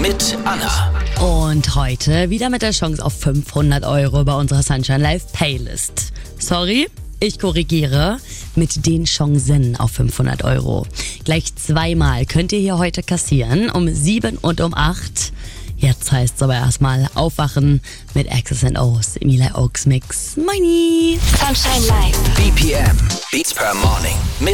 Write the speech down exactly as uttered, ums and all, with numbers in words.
mit Anna. Und heute wieder mit der Chance auf fünfhundert Euro bei unserer Sunshine Live Playlist. Sorry, ich korrigiere, mit den Chancen auf fünfhundert Euro. Gleich zweimal könnt ihr hier heute kassieren, um sieben und um acht. Jetzt heißt es aber erstmal aufwachen mit Axis and O's im Eli Oaks Mix. Moini! Sunshine Live. B P M. Beats per Morning. Mit